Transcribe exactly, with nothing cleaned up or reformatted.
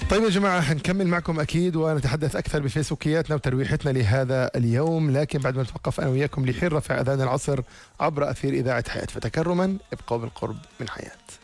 طيب يا جماعة، هنكمل معكم أكيد ونتحدث أكثر بفيسبوكياتنا وترويحتنا لهذا اليوم، لكن بعد ما نتوقف أنا وياكم لحين رفع أذان العصر عبر أثير إذاعة حياة. فتكرما ابقوا بالقرب من حياة.